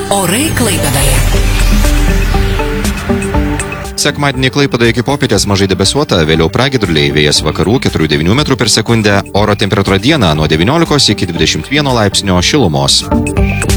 Orai Klaipėdoje. Sekmadienį Klaipėdoje iki popietės mažai debesuota, vėliau pragiedruliai, vėjas vakarų 4–9 m/s, oro temperatūra dieną nuo 19 iki 21 laipsnio šilumos.